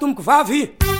tomboko vavy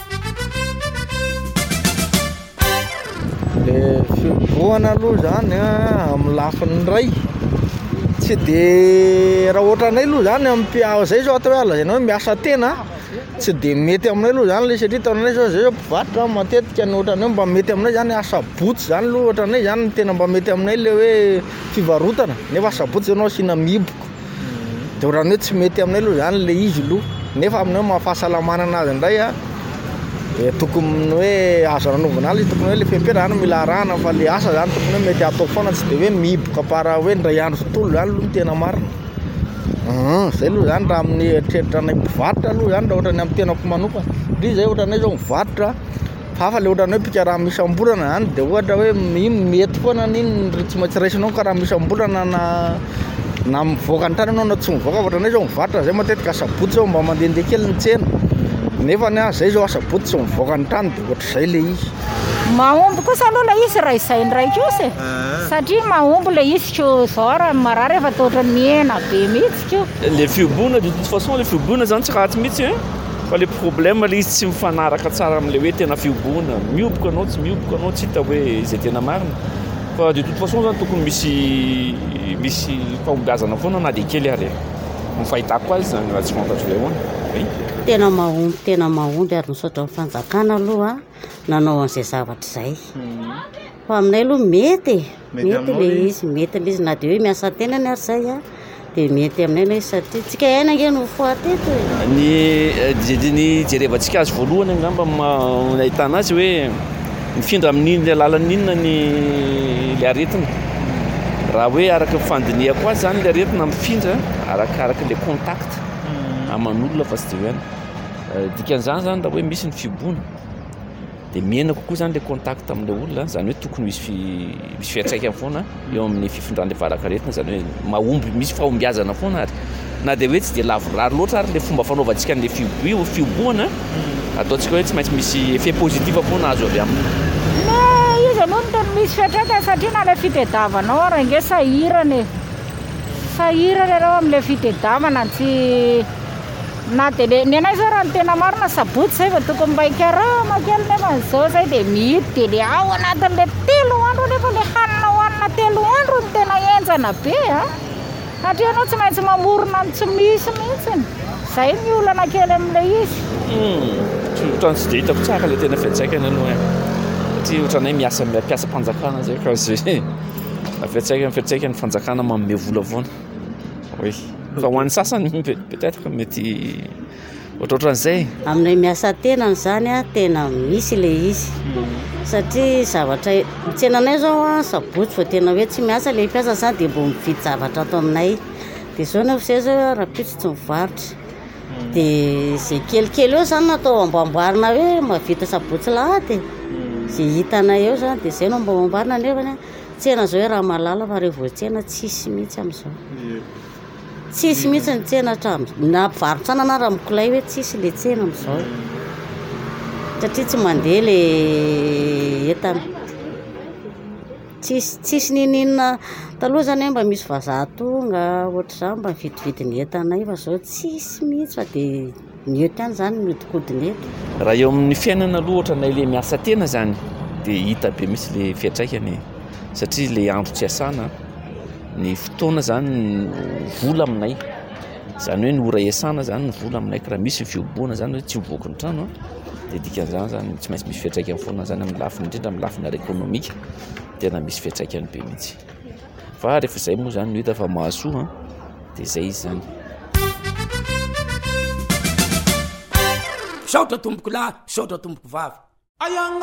le fiboana aloha zany amin'ny lafiny ray tsy de raha ohatranay aloha zany am'mpiao zay zao atao hoe alazaina hoe miasa tena tsy de mety aminay aloha zany le satria taonanay zao zay zao mpivarotra matetika ny ohatranay mba mety aminay zany asabotsy zany aloha ohatranay zany ny tena mba mety aminay le hoe fivarotana nefa asabotsy ianao asina miboko de ohatran'ny hoe tsy mety aminay aloha zany le izy aloha nefa aminay mahafahasalamana anazy indray de tokony hoe azo ranovana azy tokony hoe le fiampera zany mila arahana fa le asa zany tokony hoe mety atao foana tsy de hoe miboka para hoe ndray andro tontolo zany aloha ny tena marina zay aloha zany raha amin'ny eritreritra anay mpivarotra aloha zany raha ohatran'ny amin'ny tenako manokana ndri zay ohatranay zao mivarotra hafa le ohatran'ny hoe mpikaraha misy ambolana zany de ohatra hoe iny mety foana n'iny tsy maintsy raisinao ka raha misy ambolana na mivoaka ny tany anao na tsy mivoaka ohatranay zao mivarotra zay matetika asabotsy zao mba mandehandeha kely ny tsena nefa ny zay zao asabotsy tsy mivoaka ny tany de ohatr'izay le izy mahomby kosa aloha le izy raha izay ndray kosy satria mahomby le izy ko zao raha marary efa toatra miena be mihitsy ko le fiobona de toute façon le fiobona zany tsy ratsy mihitsy fa le problème le izy tsy mifanaraka tsara am'le hoe tena fiobona mioboka anao tsy mioboka anao tsy hita hoe izay tena marina fa de toute façon zany tokony misy fahombiazana foana na de kely ary mifahitako azy zany raha tsy fantatro le hoana tena mahomby ary misaotra amin'ny fanjakana aloha nanao an'izay zavatra zay fa aminay aloha mety le izy na de hoe miasa tenany ary zay de mety aminay le izy satria tsika aina ngeny ho foateto ny jerevantsika azy voalohany angamba nahitana azy hoe mifindra amin'iny le alalan'inona le aretina raha hoe araka fandinihako azy zany le aretina mifindra arakaraka le contact aman'olona fa tsy de hoena dikan'izany zany raha hoe misy ny fiobona de miena kokoa zany le contact am'le olona zany hoe tokony misy fiantraikany foana eo amin'ny fifindran'le varakaretina zany hoe mahomby misy fahombiazana foana ary na de hoe tsy de lavorary loatra ary le fomba fanaovantsika an'le fioboana ataontsika hoe tsy maintsy misy effet positif foana azo avy aminy izy aloha no tena misy fiantraikany satria na le fitediavanao ary ange sahirana arao am'le fitediavana tsy na de le ny anay zao raha ny tena marina sabotsy zay fa tokony mba hikarama kely nefa zao zay de mihity de le ao anatin'le 3 andro nefa le hanina hohanina 3 andro ny tena enjana be satria anao tsy maintsy mamorona ny tsy misy mihitsiny zay miolana kely am'le izy ohatrany tsy de hitako tsara le tena fiantsaikany aloha satria ohatranay miasa mpanjakana zay ka zay fiantsaikany fanjakana manome vola voana oui fa ho an'ny sasany peut-être mety ohatrohatran'izay aminay miasa tenany zany tena misy le izy satria zavatra tsenanay zao sabotsy fa tena hoe tsy miasa le mpiasa zany de mbo mividy zavatra ato aminay de zao nefa zay zao raha pitsy tsy mivarotra de zay kelikely eo zany natao amboamboarina hoe mavita sabotsy lahady zay hitanay eo zany de zay no mba amboarina nefany tsena zao hoe raha malala fa rehevo tsena tsisy mihitsy am'izao tsisy mihitsy ny tsena na mpivarotrana na raha mikolay hoe tsisy le tsena am'izao satria tsy mandeha le entana tsisy ninina taloha zany hoe mba misy vazaha tonga ohatr'izany mba mividividy ny entanay fa zao tsisy mihitsy fa de ny eto ihany zany miodikodiny eto raha eo amin'ny fiainana aloha ohatranay le miasa tena zany de hita be misy le fiantraikany satria le andro tsy asana ny fotoana zany vola aminay zany hoe ny ora iasana zany ny vola aminay ka raha misy ny fiobona zany hoe tsy hivoaka ny trano de dikan'izany zany tsy maintsy misy fiantraikany foana zany amin'ny lafiny indrindra amin'ny lafiny ara-ekônomika tena misy fiantraikany be mihitsy fa rehefa zay moa zany no hita fa mahasoa de zay izy zany saotra tomboko lahy saotra tomboko vavy